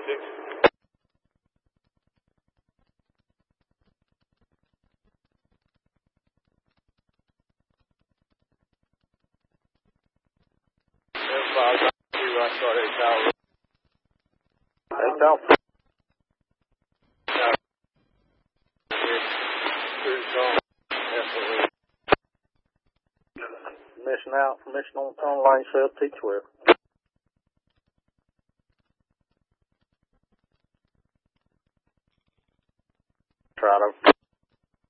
Mission out, mission on tunnel line, south T12. Try to